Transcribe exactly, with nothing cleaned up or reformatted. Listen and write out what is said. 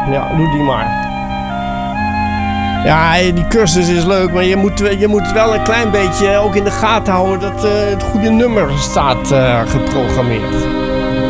Ja, doe die maar. Ja, die cursus is leuk, maar je moet, je moet wel een klein beetje ook in de gaten houden dat uh, het goede nummer staat uh, geprogrammeerd.